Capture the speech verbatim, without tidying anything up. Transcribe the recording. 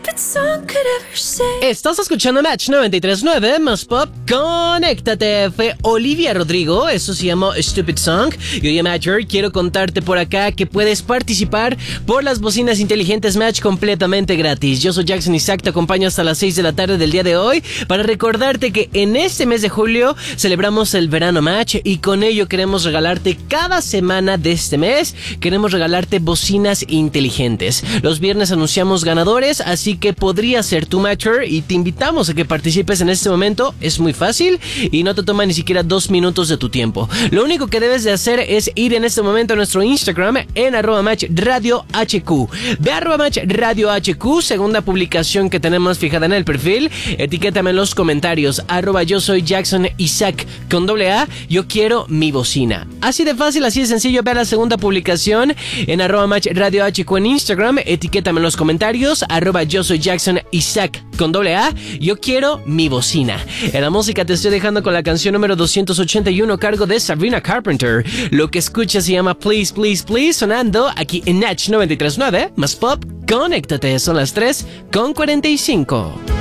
Estás escuchando Match noventa y tres punto nueve más Pop. Conéctate. Fue Olivia Rodrigo. Eso se llamó Stupid Song. Y oye, Matcher, quiero contarte por acá que puedes participar por las bocinas inteligentes Match completamente gratis. Yo soy Jackson Isaac, te acompaño hasta las seis de la tarde del día de hoy para recordarte que en este mes de julio celebramos el verano Match y con ello queremos regalarte cada semana de este mes. Queremos regalarte bocinas inteligentes. Los viernes anunciamos ganadores, así que podría ser tu Matcher y te invitamos a que participes en este momento. Es muy fácil y no te toma ni siquiera dos minutos de tu tiempo. Lo único que debes de hacer es ir en este momento a nuestro Instagram en arroba match radio hq. Ve a arroba match radio hq, segunda publicación que tenemos fijada en el perfil. Etiquétame en los comentarios arroba yo soy Jackson Isaac con doble A. Yo quiero mi bocina. Así de fácil, así de sencillo. Ve a la segunda publicación en arroba match radio hq en Instagram. Etiquétame en los comentarios arroba yo soy Jackson Isaac con doble A. Yo quiero mi bocina. En la música te estoy dejando con la canción número doscientos ochenta y uno a cargo de Sabrina Carpenter. Lo que escuchas se llama Please, Please, Please, sonando aquí en Match noventa y tres punto nueve más Pop. Conéctate, son las tres con cuarenta y cinco.